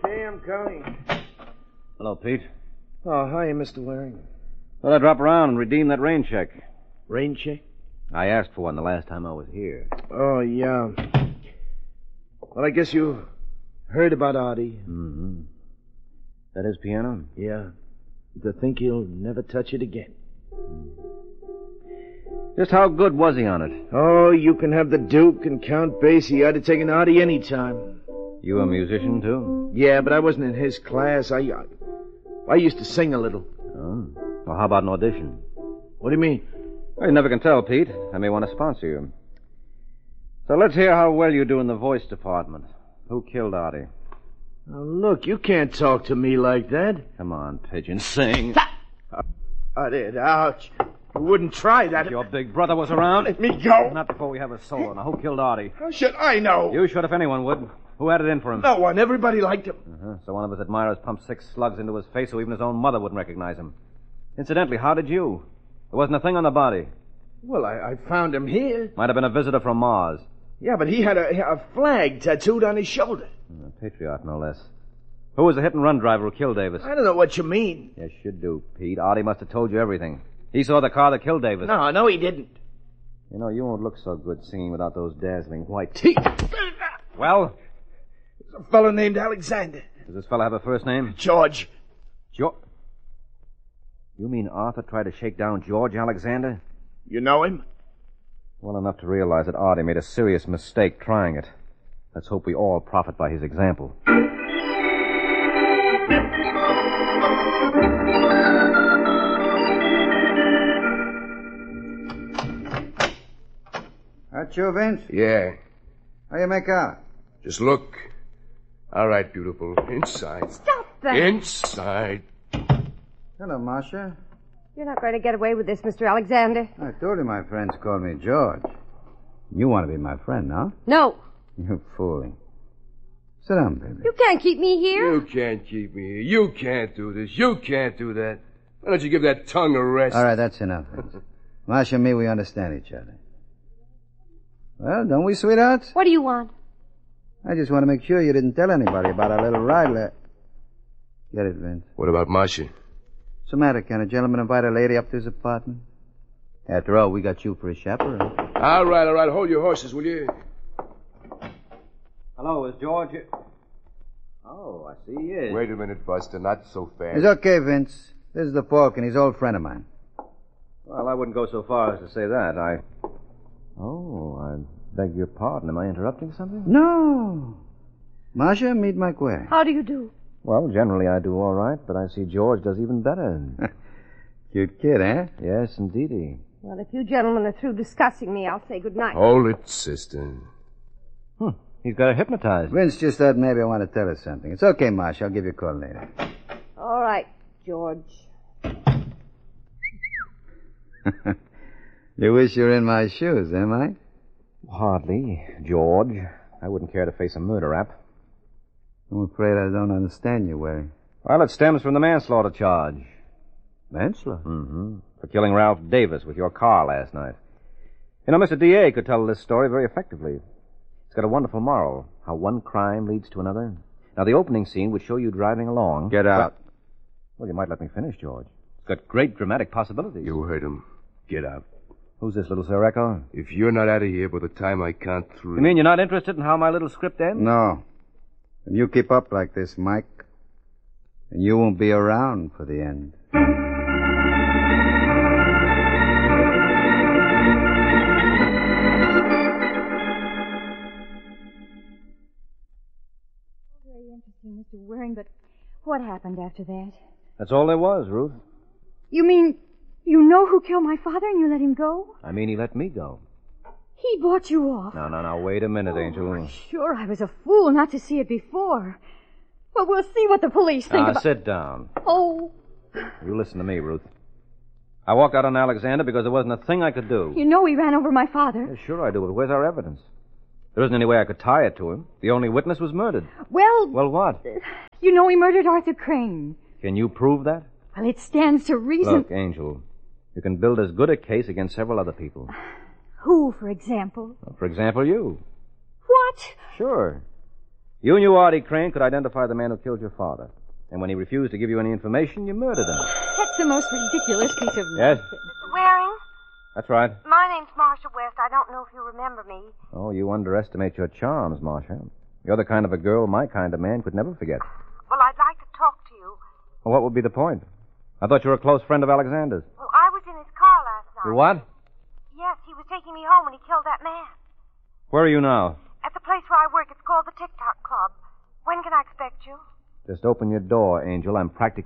Okay, I'm coming. Hello, Pete. Oh, hi, Mr. Waring. Thought I'd drop around and redeem that rain check. Rain check? I asked for one the last time I was here. Oh, yeah. Well, I guess you heard about Artie. Mm-hmm. That his piano? Yeah. To think he'll never touch it again. Just how good was he on it? Oh, you can have the Duke and Count Basie. I'd have taken Artie any time. You a musician, too? Yeah, but I wasn't in his class. I used to sing a little. Oh. Well, how about an audition? What do you mean? Well, you never can tell, Pete. I may want to sponsor you. So let's hear how well you do in the voice department. Who killed Artie? Oh, look, you can't talk to me like that. Come on, Pigeon, sing. I did. Ouch. I wouldn't try that. If your big brother was around. Let me go. Not before we have a solo. Now, who killed Artie? How should I know? You should if anyone would. Who had it in for him? No one. Everybody liked him. So one of his admirers pumped 6 slugs into his face so even his own mother wouldn't recognize him. Incidentally, how did you? There wasn't a thing on the body. Well, I found him here. Might have been a visitor from Mars. Yeah, but he had a flag tattooed on his shoulder. A patriot, no less. Who was the hit-and-run driver who killed Davis? I don't know what you mean. Yes, you do, Pete. Artie must have told you everything. He saw the car that killed Davis. No, he didn't. You know, you won't look so good singing without those dazzling white teeth. Well? There's a fellow named Alexander. Does this fellow have a first name? George. George? You mean Arthur tried to shake down George Alexander? You know him? Well enough to realize that Artie made a serious mistake trying it. Let's hope we all profit by his example. That you, Vince? Yeah. How you make out? Just look. All right, beautiful. Inside. Stop that. Inside. Hello, Marcia. You're not going to get away with this, Mr. Alexander. I told you my friends called me George. You want to be my friend, no? No. You're fooling. Sit down, baby. You can't keep me here. You can't keep me here. You can't do this. You can't do that. Why don't you give that tongue a rest? All right, that's enough, Vince. Marcia and me, we understand each other. Well, don't we, sweethearts? What do you want? I just want to make sure you didn't tell anybody about our little ride. Get it, Vince? What about Marcia? What's the matter? Can a gentleman invite a lady up to his apartment? After all, we got you for a chaperone. All right. Hold your horses, will you? Hello, is George here? Oh, I see he is. Wait a minute, Buster. Not so fast. It's okay, Vince. This is the Falcon. He's an old friend of mine. Well, I wouldn't go so far as to say that. Oh, I beg your pardon. Am I interrupting something? No. Marcia, meet Mike Waring. How do you do? Well, generally I do all right, but I see George does even better. Cute kid, eh? Yes, indeedy. Well, if you gentlemen are through discussing me, I'll say good night. Hold it, sister. He's got her hypnotized. Vince just thought maybe I want to tell her something. It's okay, Marcia. I'll give you a call later. All right, George. You wish you were in my shoes, eh, Mike? Hardly, George. I wouldn't care to face a murder rap. I'm afraid I don't understand you, Waring. Well, it stems from the manslaughter charge. Manslaughter? Mm-hmm. For killing Ralph Davis with your car last night. You know, Mr. D.A. could tell this story very effectively. It's got a wonderful moral, how one crime leads to another. Now, the opening scene would show you driving along. Get out. Well, you might let me finish, George. It's got great dramatic possibilities. You heard him. Get out. Who's this little Sir Echo? If you're not out of here by the time I count 3... You mean you're not interested in how my little script ends? No. And you keep up like this, Mike, and you won't be around for the end. Very interesting, Mr. Waring, but what happened after that? That's all there was, Ruth. You mean you know who killed my father and you let him go? I mean, he let me go. He bought you off. No, wait a minute, Angel. Sure, I was a fool not to see it before. Well, we'll see what the police think about... Sit down. Oh. You listen to me, Ruth. I walked out on Alexander because there wasn't a thing I could do. You know he ran over my father. Yeah, sure I do, but where's our evidence? There isn't any way I could tie it to him. The only witness was murdered. Well... Well, what? You know he murdered Arthur Crane. Can you prove that? Well, it stands to reason... Look, Angel, you can build as good a case against several other people. Who, for example? For example, you. What? Sure. You knew Artie Crane could identify the man who killed your father. And when he refused to give you any information, you murdered him. That's the most ridiculous piece of Yes? Mr. Waring? That's right. My name's Marcia West. I don't know if you remember me. Oh, you underestimate your charms, Marcia. You're the kind of a girl my kind of man could never forget. Well, I'd like to talk to you. Well, what would be the point? I thought you were a close friend of Alexander's. Well, I was in his car last night. You what? Yes, he was taking me home when he killed that man. Where are you now? At the place where I work. It's called the TikTok Club. When can I expect you? Just open your door, Angel. I'm practically